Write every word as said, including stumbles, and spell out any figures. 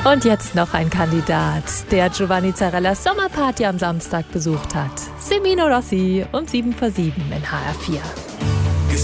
Und jetzt noch ein Kandidat, der Giovanni Zarellas Sommerparty am Samstag besucht hat. Semino Rossi um sieben vor sieben in H R vier.